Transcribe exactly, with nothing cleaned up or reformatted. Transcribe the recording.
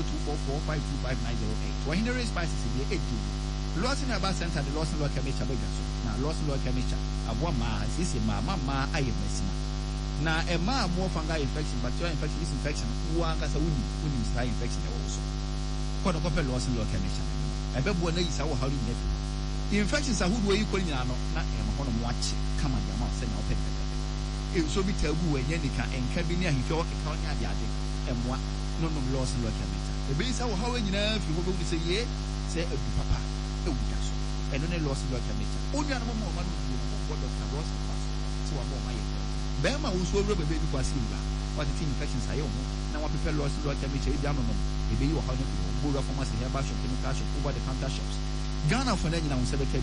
two four four five two five nine zero eight. Wahine Spices is the eight. Lawson Abba Center, the Lawson Law Chemicha Begaso. Now, Lawson Law Chemicha, a woman has this ma, mamma, I am messing. Now, a ma more fungal infection, but your infection is infection. One has a wound, wound is high infection also. Quite a couple Lawson Law Chemicha. I bet one is our how you never. The infections are who were you calling Yano, not a home watch, come on, your mouth, and I'll take it. It will so be taboo when Yenica and Cabinia, he felt a county adiatic, and what no no Lawson Law Chemicha. The base how how you know if you go to say, yeah, say a papa. And only lost in Doctor Nature. Only a moment what Doctor Ross was to a more my Bama was so rubber baby for Silva. What the infections I own. Now I prefer lost in Doctor Nature. Down on them. Maybe you are how to go from us here, bash of cash over the counter shops. Ghana for any now celebrated